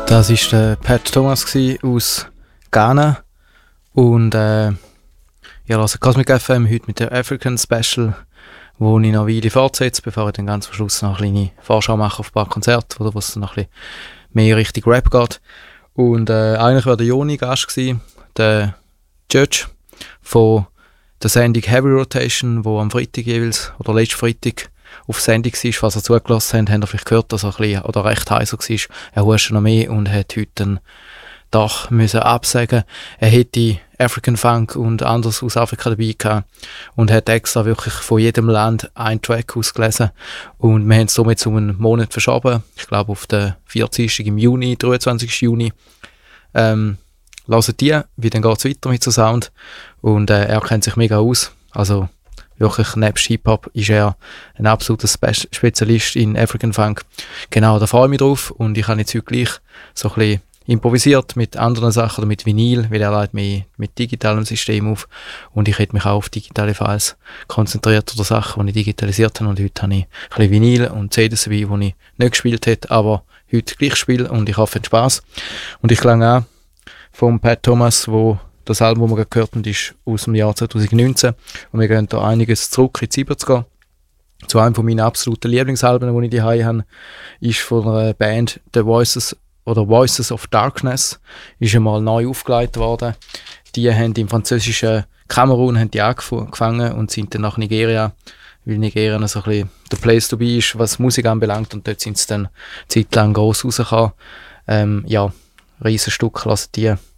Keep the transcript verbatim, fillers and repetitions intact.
Das war der Pat Thomas aus Ghana. Und äh, ich höre Cosmic F M heute mit der African Special, wo ich noch eine Weile fortsetze, bevor ich dann ganz am Schluss noch eine kleine Vorschau mache auf ein paar Konzerte, oder wo es dann noch ein bisschen mehr Richtung Rap geht. Und äh, eigentlich war der Joni Gast gewesen, der Judge von der Sendung Heavy Rotation, wo am Freitag jeweils, oder letzten Freitag, auf Sendung war. Falls ihr zugelassen habt, habt ihr vielleicht gehört, dass er ein bisschen, oder recht heiser war. Er huschte noch mehr und hat heute dann doch müssen absagen. Er hätte African Funk und anderes aus Afrika dabei gehabt und hat extra wirklich von jedem Land einen Track ausgelesen. Und wir haben es somit um einen Monat verschoben. Ich glaube auf den vierzehnten im Juni, dreiundzwanzigsten Juni. Ähm, hören die, wie dann geht es weiter mit so Sound. Und äh, er kennt sich mega aus. Also wirklich, nebst Hip-Hop ist er ein absoluter Spe- Spezialist in African Funk. Genau, da freue ich mich drauf. Und ich habe jetzt heute gleich so ein bisschen improvisiert mit anderen Sachen oder mit Vinyl, weil er leitet mich mit digitalem System auf. Und ich hätte mich auch auf digitale Files konzentriert oder Sachen, die ich digitalisiert habe. Und heute habe ich ein bisschen Vinyl und C Ds dabei, die ich nicht gespielt hätte, aber heute gleich spiele. Und ich hoffe, es Spass. Und ich klang auch vom Pat Thomas, wo das Album, das wir gehört haben, ist aus dem Jahr zwanzig neunzehn. Und wir gehen da einiges zurück in die siebziger. Zu einem von meinen absoluten Lieblingsalben, die ich daheim habe, ist von einer Band The Voices oder Voices of Darkness. Ist einmal neu aufgelegt worden. Die haben im französischen Kamerun haben die angefangen und sind dann nach Nigeria, weil Nigeria so ein bisschen der Place to be ist, was Musik anbelangt. Und dort sind sie dann zeitlang gross rausgekommen. Ähm, ja, riesen Stück, lassen die